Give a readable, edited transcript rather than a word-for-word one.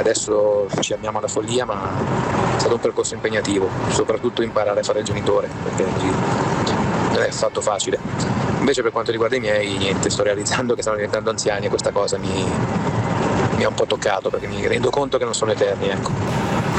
adesso ci amiamo alla follia, ma è stato un percorso impegnativo, soprattutto imparare a fare il genitore, perché così non è affatto facile. Invece per quanto riguarda i miei, niente, sto realizzando che stanno diventando anziani e questa cosa mi ha un po' toccato, perché mi rendo conto che non sono eterni, ecco.